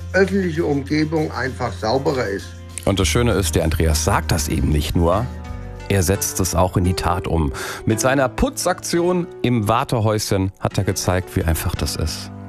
öffentliche Umgebung einfach sauberer ist. Und das Schöne ist, der Andreas sagt das eben nicht nur, er setzt es auch in die Tat um. Mit seiner Putzaktion im Wartehäuschen hat er gezeigt, wie einfach das ist.